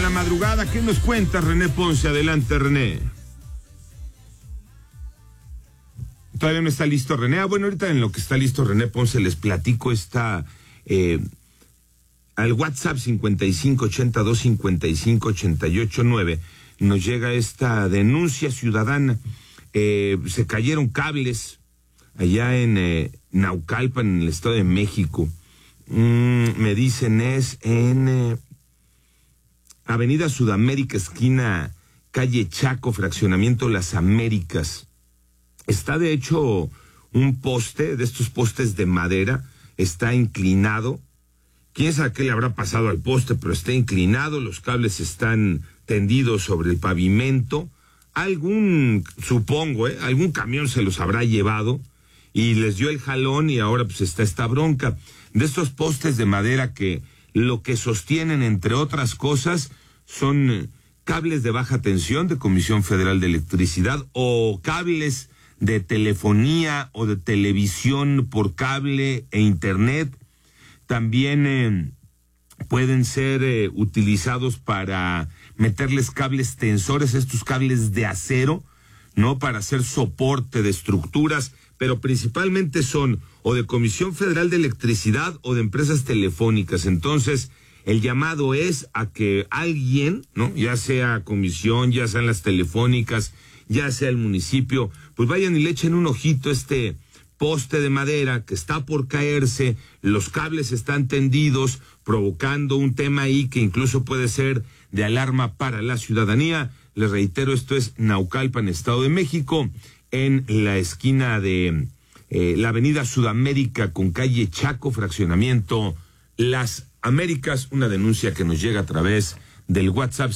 la madrugada. ¿Qué nos cuenta René Ponce? Adelante, René. Todavía no está listo René. Bueno, ahorita en lo que está listo René Ponce les platico al WhatsApp 5582-558889 nos llega esta denuncia ciudadana. Se cayeron cables allá en Naucalpan, en el Estado de México. Me dicen es en Avenida Sudamérica, esquina calle Chaco, fraccionamiento Las Américas. Está de hecho un poste, de estos postes de madera, está inclinado. Quién sabe qué le habrá pasado al poste, pero está inclinado, los cables están tendidos sobre el pavimento. Algún camión se los habrá llevado y les dio el jalón y ahora pues está esta bronca. De estos postes de madera que lo que sostienen, entre otras cosas, son cables de baja tensión de Comisión Federal de Electricidad o cables de telefonía o de televisión por cable e internet. También pueden ser utilizados para meterles cables tensores, estos cables de acero, ¿no? Para hacer soporte de estructuras, pero principalmente son o de Comisión Federal de Electricidad o de empresas telefónicas. Entonces, el llamado es a que alguien, ¿no? Ya sea comisión, ya sean las telefónicas, ya sea el municipio, pues vayan y le echen un ojito a este poste de madera que está por caerse, los cables están tendidos, provocando un tema ahí que incluso puede ser de alarma para la ciudadanía. Les reitero, esto es Naucalpan, Estado de México, en la esquina de la Avenida Sudamérica con calle Chaco, fraccionamiento Las Américas. Una denuncia que nos llega a través del WhatsApp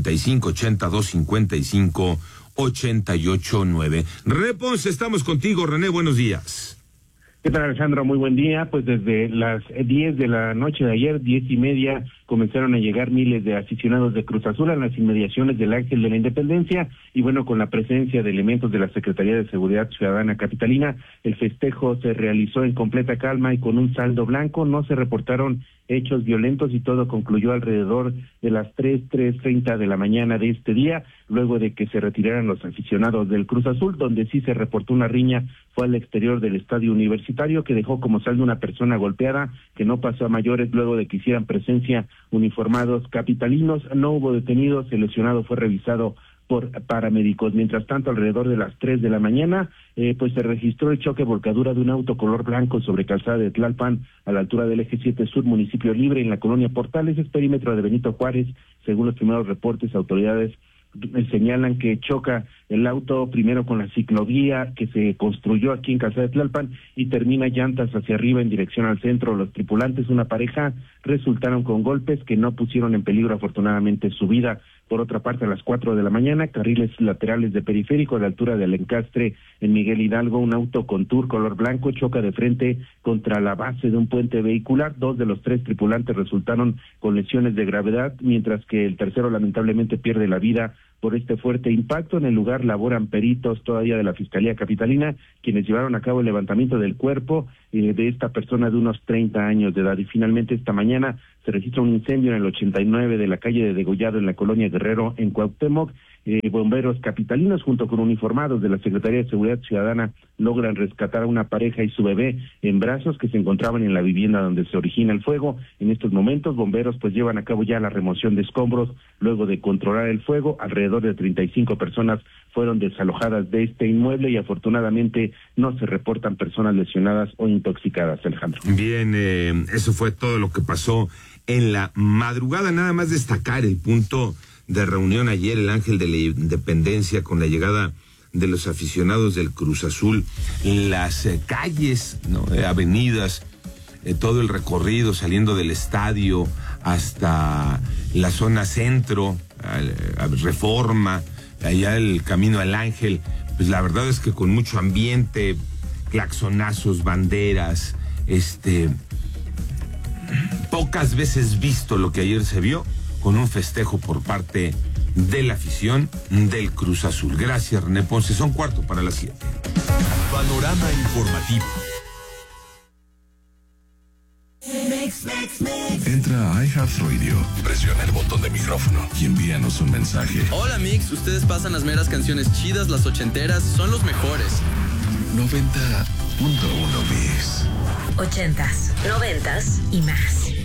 5582-558889. René Ponce, estamos contigo. René, buenos días. ¿Qué tal, Alejandro? Muy buen día. Pues desde las 10 de la noche de ayer, 10:30, comenzaron a llegar miles de aficionados de Cruz Azul a las inmediaciones del Ángel de la Independencia y bueno, con la presencia de elementos de la Secretaría de Seguridad Ciudadana Capitalina, el festejo se realizó en completa calma y con un saldo blanco. No se reportaron hechos violentos y todo concluyó alrededor de las 3:30 de la mañana de este día, luego de que se retiraran los aficionados del Cruz Azul. Donde sí se reportó una riña fue al exterior del estadio universitario, que dejó como saldo una persona golpeada, que no pasó a mayores luego de que hicieran presencia uniformados capitalinos. No hubo detenidos, el lesionado fue revisado por paramédicos. Mientras tanto, alrededor de las 3 de la mañana, pues se registró el choque volcadura de un auto color blanco sobre calzada de Tlalpan, a la altura del eje 7 Sur, municipio Libre, en la colonia Portales, es perímetro de Benito Juárez. Según los primeros reportes, autoridades señalan que choca el auto primero con la ciclovía que se construyó aquí en Calzada de Tlalpan y termina llantas hacia arriba en dirección al centro. Los tripulantes, una pareja, resultaron con golpes que no pusieron en peligro afortunadamente su vida. Por otra parte, a las 4 de la mañana, carriles laterales de periférico a la altura del Encastre en Miguel Hidalgo, un auto con tour color blanco choca de frente contra la base de un puente vehicular. 2 de los 3 tripulantes resultaron con lesiones de gravedad, mientras que el tercero lamentablemente pierde la vida por este fuerte impacto. En el lugar laboran peritos todavía de la Fiscalía Capitalina, quienes llevaron a cabo el levantamiento del cuerpo de esta persona de unos 30 años de edad. Y finalmente esta mañana se registra un incendio en el 89 de la calle de Degollado, en la colonia Guerrero, en Cuauhtémoc. Bomberos capitalinos junto con uniformados de la Secretaría de Seguridad Ciudadana logran rescatar a una pareja y su bebé en brazos que se encontraban en la vivienda donde se origina el fuego. En estos momentos, bomberos pues llevan a cabo ya la remoción de escombros luego de controlar el fuego. Alrededor de 35 personas fueron desalojadas de este inmueble y afortunadamente no se reportan personas lesionadas o intoxicadas, Alejandro. Bien, eso fue todo lo que pasó en la madrugada. Nada más destacar el punto de reunión ayer, el Ángel de la Independencia, con la llegada de los aficionados del Cruz Azul, las calles, ¿no? Avenidas, todo el recorrido saliendo del estadio hasta la zona centro, a Reforma, allá el camino al Ángel, pues la verdad es que con mucho ambiente, claxonazos, banderas, pocas veces visto lo que ayer se vio, con un festejo por parte de la afición del Cruz Azul. Gracias, René Ponce. Son 6:45. Panorama informativo. Entra a iHeartRadio, presiona el botón de micrófono y envíanos un mensaje. Hola Mix, ustedes pasan las meras canciones chidas, las ochenteras, son los mejores. 90.1 Mix. 80s, 90s y más.